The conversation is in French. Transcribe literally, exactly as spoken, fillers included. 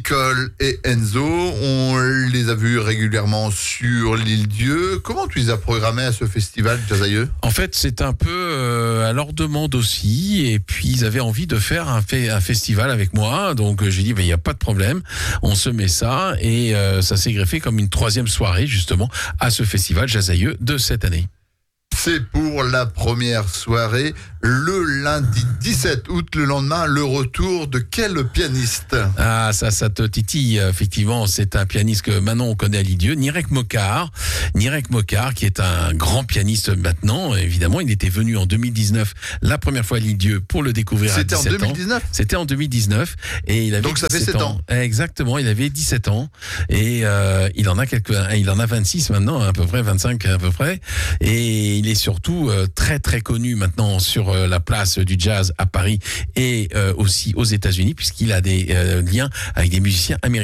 Nicole et Enzo, on les a vus régulièrement sur l'île Dieu. Comment tu les as programmés à ce festival Jazzayeux ? En fait, c'est un peu euh, à leur demande aussi. Et puis, ils avaient envie de faire un, fe- un festival avec moi. Donc, euh, j'ai dit, il ben, n'y a pas de problème. On se met ça. Et euh, ça s'est greffé comme une troisième soirée, justement, à ce festival Jazzayeux de cette année. C'est pour la première soirée, le lundi dix-sept août, le lendemain, le retour de quel pianiste ? Ah, ça, ça te titille. Effectivement, c'est un pianiste que maintenant on connaît à l'Idieu, Nirek Mokar. Nirek Mokar, qui est un grand pianiste maintenant. Évidemment, il était venu en deux mille dix-neuf, la première fois à l'Idieu pour le découvrir à dix-sept ans. C'était en deux mille dix-neuf ? C'était en deux mille dix-neuf. Et il avait Donc ça fait sept ans. Exactement, il avait dix-sept ans. Et euh, il en a quelques, il en a vingt-six maintenant, à peu près, vingt-cinq à peu près. Et il est surtout euh, très très connu maintenant sur euh, la place du jazz à Paris et euh, aussi aux États-Unis, puisqu'il a des euh, liens avec des musiciens américains.